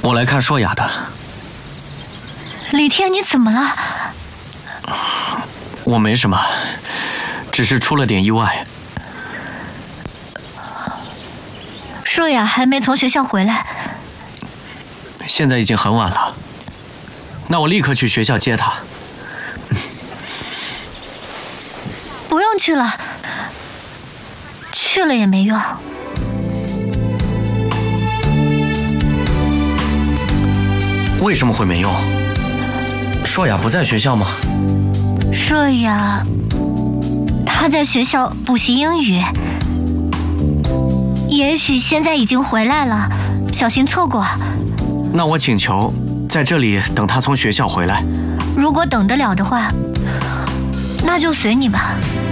我来看硕雅的。 李天，你怎么了？ 我没什么，只是出了点意外。 硕雅还没从学校回来。 现在已经很晚了，那我立刻去学校接她。 不用去了，去了也没用。 为什么会没用？硕雅不在学校吗？ 硕雅，她在学校补习英语，也许现在已经回来了，小心错过。 那我请求在这里等她从学校回来。 如果等得了的话，那就随你吧。